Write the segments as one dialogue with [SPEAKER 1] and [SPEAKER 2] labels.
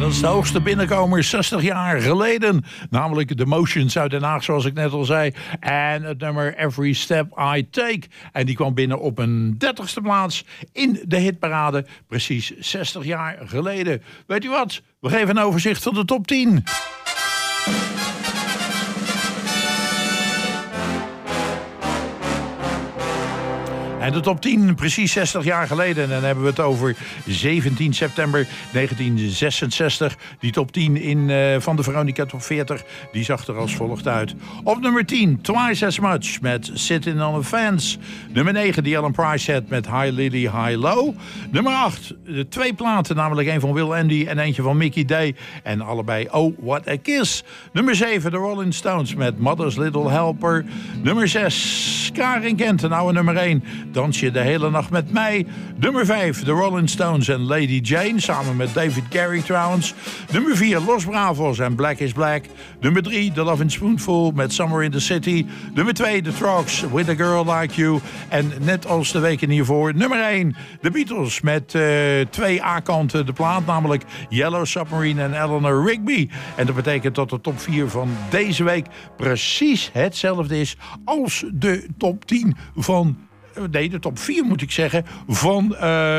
[SPEAKER 1] Dat is de hoogste binnenkomer 60 jaar geleden. Namelijk de Motions uit Den Haag, zoals ik net al zei. En het nummer Every Step I Take. En die kwam binnen op een 30ste plaats in de hitparade. Precies 60 jaar geleden. Weet u wat? We geven een overzicht van de top 10. En de top 10, precies 60 jaar geleden. En dan hebben we het over 17 september 1966. Die top 10 van de Veronica Top 40, die zag er als volgt uit. Op nummer 10, Twice As Much met Sitting on a Fence. Nummer 9, die Alan Price had met High Lily, High Low. Nummer 8, de twee platen, namelijk een van Will Andy en eentje van Mickey Day. En allebei Oh, What a Kiss. Nummer 7, de Rolling Stones met Mother's Little Helper. Nummer 6, Karin Kent, en oude nummer 1... Dans je de hele nacht met mij. Nummer 5, de Rolling Stones en Lady Jane, samen met David Garrick trouwens. Nummer 4, Los Bravos en Black is Black. Nummer 3, The Lovin' Spoonful met Summer in the City. Nummer 2, The Trucks, With a Girl Like You. En net als de weken hiervoor, nummer 1, The Beatles met 2 A-kanten de plaat, namelijk Yellow Submarine en Eleanor Rigby. En dat betekent dat de top 4 van deze week precies hetzelfde is als de top 10 van... Nee, de top 4 moet ik zeggen, van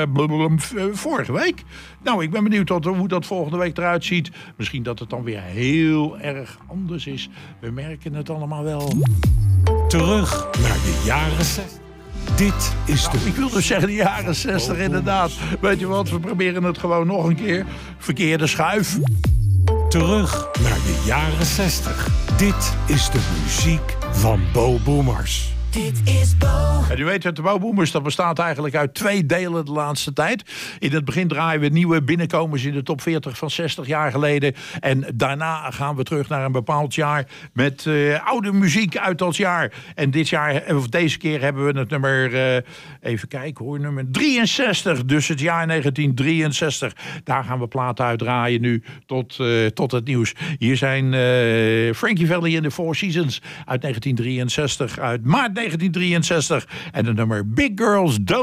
[SPEAKER 1] vorige week. Nou, ik ben benieuwd hoe dat volgende week eruit ziet. Misschien dat het dan weer heel erg anders is. We merken het allemaal wel.
[SPEAKER 2] Terug naar de jaren 60. Dit is de...
[SPEAKER 1] Ik wil dus zeggen de jaren 60 inderdaad. Weet je wat, we proberen het gewoon nog een keer. Verkeerde schuif.
[SPEAKER 2] Terug naar de jaren 60. Dit is de muziek van Bo Boomers.
[SPEAKER 3] Dit is Bo.
[SPEAKER 1] En u weet het, de Bo Boomers, dat bestaat eigenlijk uit 2 delen de laatste tijd. In het begin draaien we nieuwe binnenkomers in de top 40 van 60 jaar geleden. En daarna gaan we terug naar een bepaald jaar met oude muziek uit dat jaar. En deze keer hebben we het nummer, even kijken hoor, nummer 63. Dus het jaar 1963. Daar gaan we platen uitdraaien nu tot het nieuws. Hier zijn Frankie Valli and the Four Seasons uit 1963, uit maart 1963. En het nummer Big Girls Don't